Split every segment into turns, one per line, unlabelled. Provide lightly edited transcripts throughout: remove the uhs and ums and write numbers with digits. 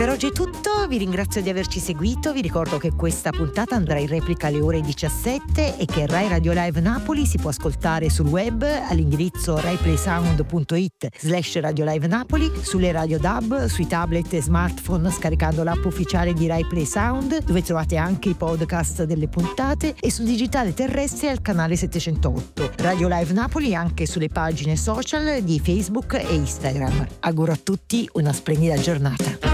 Per oggi è tutto, vi ringrazio di averci seguito, vi ricordo che questa puntata andrà in replica alle ore 17 e che Rai Radio Live Napoli si può ascoltare sul web all'indirizzo raiplaysound.it/Radio Live Napoli, sulle radio DAB, sui tablet e smartphone scaricando l'app ufficiale di Rai Play Sound, dove trovate anche i podcast delle puntate, e sul digitale terrestre al canale 708. Radio Live Napoli anche sulle pagine social di Facebook e Instagram. Auguro a tutti una splendida giornata.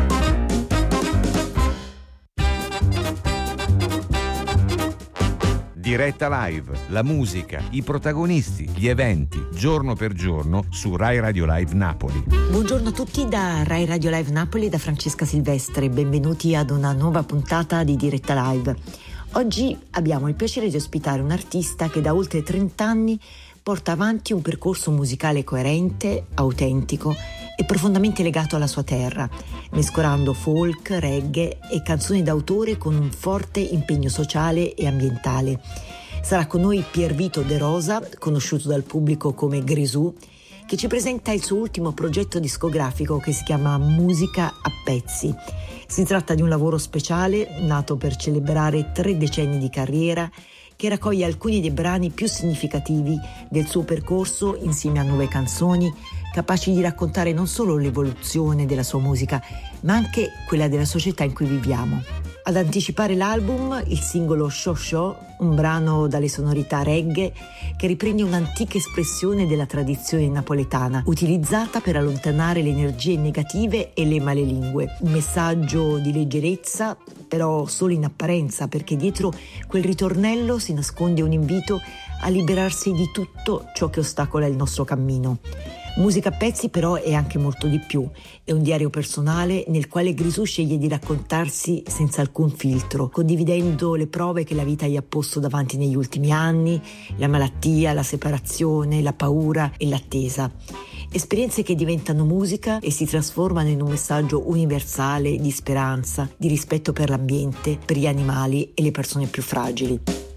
Diretta Live, la musica, i protagonisti, gli eventi, giorno per giorno su Rai Radio Live Napoli.
Buongiorno a tutti da Rai Radio Live Napoli e da Francesca Silvestre. Benvenuti ad una nuova puntata di Diretta Live. Oggi abbiamo il piacere di ospitare un artista che da oltre 30 anni porta avanti un percorso musicale coerente, autentico e profondamente legato alla sua terra, mescolando folk, reggae e canzoni d'autore con un forte impegno sociale e ambientale. Sarà con noi Pier Vito De Rosa, conosciuto dal pubblico come Grisù, che ci presenta il suo ultimo progetto discografico che si chiama Musica a pezzi. Si tratta di un lavoro speciale nato per celebrare 3 decenni di carriera, che raccoglie alcuni dei brani più significativi del suo percorso insieme a nuove canzoni, capaci di raccontare non solo l'evoluzione della sua musica, ma anche quella della società in cui viviamo. Ad anticipare l'album, il singolo Show Show, un brano dalle sonorità reggae che riprende un'antica espressione della tradizione napoletana, utilizzata per allontanare le energie negative e le malelingue. Un messaggio di leggerezza, però solo in apparenza, perché dietro quel ritornello si nasconde un invito a liberarsi di tutto ciò che ostacola il nostro cammino. Musica a pezzi però è anche molto di più, è un diario personale nel quale Grisù sceglie di raccontarsi senza alcun filtro, condividendo le prove che la vita gli ha posto davanti negli ultimi anni, la malattia, la separazione, la paura e l'attesa. Esperienze che diventano musica e si trasformano in un messaggio universale di speranza, di rispetto per l'ambiente, per gli animali e le persone più fragili.